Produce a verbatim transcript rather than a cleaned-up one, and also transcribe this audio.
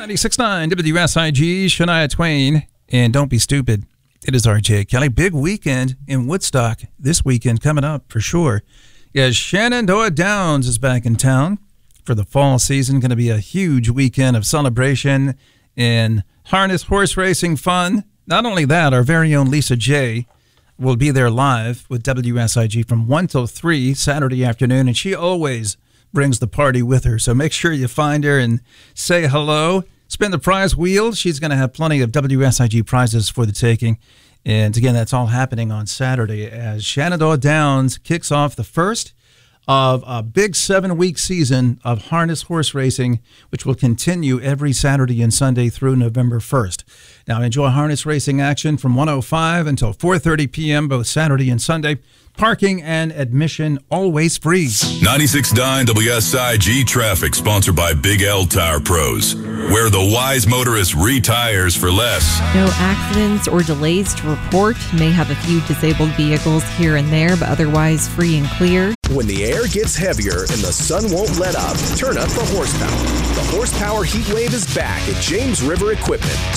ninety-six point nine W S I G, Shania Twain, and Don't Be Stupid. It is R J Kelly. Big weekend in Woodstock this weekend coming up for sure. Yes, Shenandoah Downs is back in town for the fall season. Going to be a huge weekend of celebration and harness horse racing fun. Not only that, our very own Lisa J will be there live with W S I G from one till three Saturday afternoon, and she always brings the party with her. So make sure you find her and say hello. Spin the prize wheel. She's going to have plenty of W S I G prizes for the taking. And again, that's all happening on Saturday as Shenandoah Downs kicks off the first of a big seven-week season of harness horse racing, which will continue every Saturday and Sunday through November first. Now, enjoy harness racing action from one oh five until four thirty p.m. both Saturday and Sunday. Parking and admission always free. ninety-six point nine W S I G traffic sponsored by Big L Tire Pros, where the wise motorist retires for less. No accidents or delays to report. May have a few disabled vehicles here and there, but otherwise free and clear. When the air gets heavier and the sun won't let up, turn up the horsepower. The Horsepower Heat Wave is back at James River Equipment.